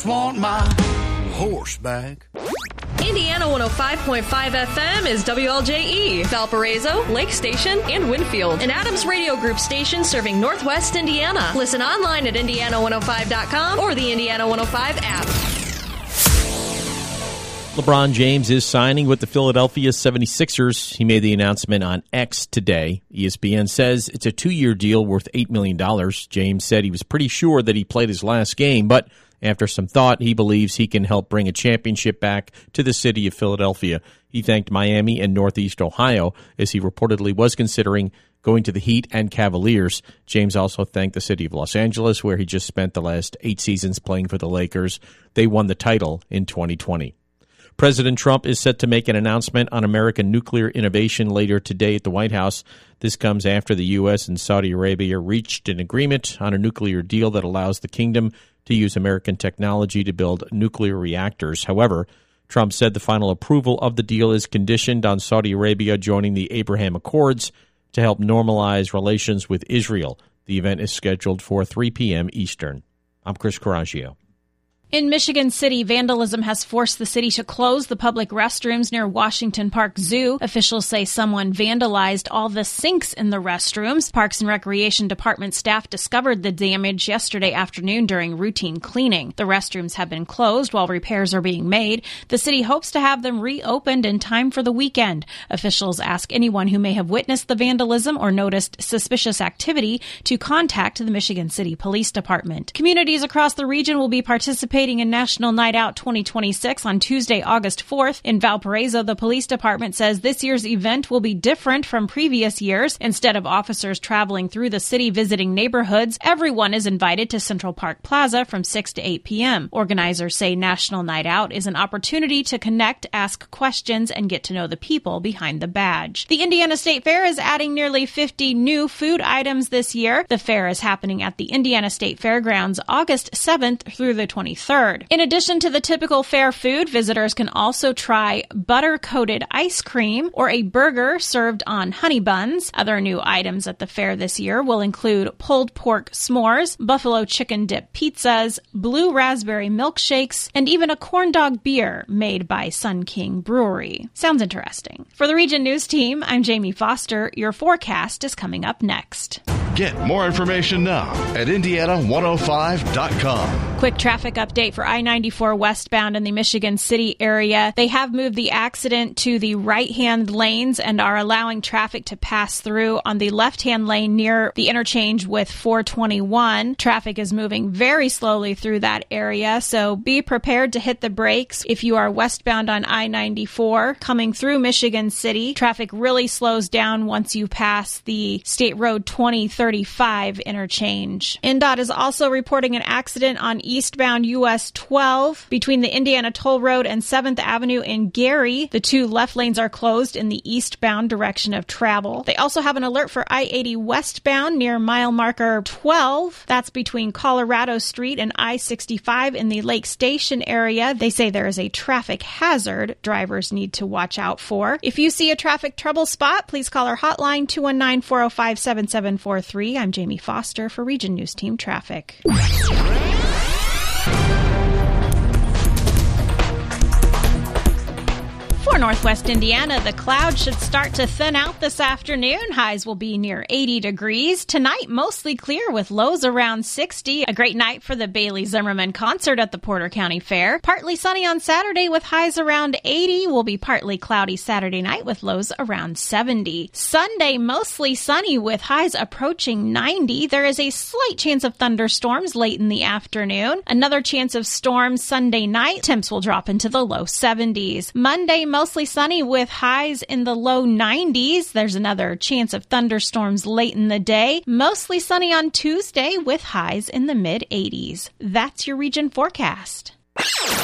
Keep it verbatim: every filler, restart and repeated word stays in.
just want my horse back. Indiana one oh five point five F M is W L J E, Valparaiso, Lake Station, and Winfield, an Adams Radio Group station serving Northwest Indiana. Listen online at indiana one oh five dot com or the Indiana one oh five app. LeBron James is signing with the Philadelphia seventy-sixers. He made the announcement on X today. E S P N says it's a two-year deal worth eight million dollars. James said he was pretty sure that he played his last game, but after some thought, he believes he can help bring a championship back to the city of Philadelphia. He thanked Miami and Northeast Ohio as he reportedly was considering going to the Heat and Cavaliers. James also thanked the city of Los Angeles, where he just spent the last eight seasons playing for the Lakers. They won the title in twenty twenty. President Trump is set to make an announcement on American nuclear innovation later today at the White House. This comes after the U S and Saudi Arabia reached an agreement on a nuclear deal that allows the kingdom to use American technology to build nuclear reactors. However, Trump said the final approval of the deal is conditioned on Saudi Arabia joining the Abraham Accords to help normalize relations with Israel. The event is scheduled for three p.m. Eastern. I'm Chris Coraggio. In Michigan City, vandalism has forced the city to close the public restrooms near Washington Park Zoo. Officials say someone vandalized all the sinks in the restrooms. Parks and Recreation Department staff discovered the damage yesterday afternoon during routine cleaning. The restrooms have been closed while repairs are being made. The city hopes to have them reopened in time for the weekend. Officials ask anyone who may have witnessed the vandalism or noticed suspicious activity to contact the Michigan City Police Department. Communities across the region will be participating in National Night Out twenty twenty-six on Tuesday, August fourth. In Valparaiso, the police department says this year's event will be different from previous years. Instead of officers traveling through the city visiting neighborhoods, everyone is invited to Central Park Plaza from six to eight p.m. Organizers say National Night Out is an opportunity to connect, ask questions, and get to know the people behind the badge. The Indiana State Fair is adding nearly fifty new food items this year. The fair is happening at the Indiana State Fairgrounds August seventh through the twenty-third. In addition to the typical fair food, visitors can also try butter-coated ice cream or a burger served on honey buns. Other new items at the fair this year will include pulled pork s'mores, buffalo chicken dip pizzas, blue raspberry milkshakes, and even a corn dog beer made by Sun King Brewery. Sounds interesting. For the Region News Team, I'm Jamie Foster. Your forecast is coming up next. Get more information now at indiana one oh five dot com. Quick traffic update for I ninety-four westbound in the Michigan City area. They have moved the accident to the right-hand lanes and are allowing traffic to pass through on the left-hand lane near the interchange with four twenty-one. Traffic is moving very slowly through that area, so be prepared to hit the brakes if you are westbound on I ninety-four coming through Michigan City. Traffic really slows down once you pass the State Road twenty thirty-five interchange. N D O T is also reporting an accident on eastbound U S twelve between the Indiana Toll Road and seventh Avenue in Gary. The two left lanes are closed in the eastbound direction of travel. They also have an alert for I eighty westbound near mile marker twelve. That's between Colorado Street and I sixty-five in the Lake Station area. They say there is a traffic hazard drivers need to watch out for. If you see a traffic trouble spot, please call our hotline two one nine, four oh five, seven seven four three. I'm Jamie Foster for Region News Team Traffic. For Northwest Indiana, the clouds should start to thin out this afternoon. Highs will be near eighty degrees. Tonight, mostly clear with lows around sixty. A great night for the Bailey Zimmerman concert at the Porter County Fair. Partly sunny on Saturday with highs around eighty. Will be partly cloudy Saturday night with lows around seventy. Sunday, mostly sunny with highs approaching ninety. There is a slight chance of thunderstorms late in the afternoon. Another chance of storms Sunday night. Temps will drop into the low seventies. Monday, mostly sunny with highs in the low nineties. There's another chance of thunderstorms late in the day. Mostly sunny on Tuesday with highs in the mid eighties. That's your region forecast.